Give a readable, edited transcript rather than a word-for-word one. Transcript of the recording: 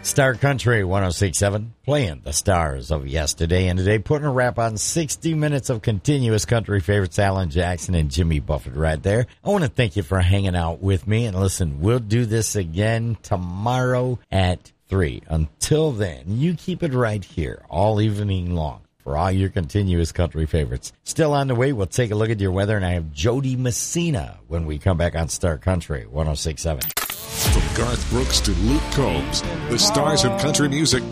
Star Country 106.7, playing the stars of yesterday and today, putting a wrap on 60 minutes of continuous country favorites, Alan Jackson and Jimmy Buffett right there. I want to thank you for hanging out with me, and listen, we'll do this again tomorrow at 3. Until then, you keep it right here all evening long for all your continuous country favorites. Still on the way, we'll take a look at your weather, and I have Jody Messina when we come back on Star Country 106.7. From Garth Brooks to Luke Combs, the stars of country music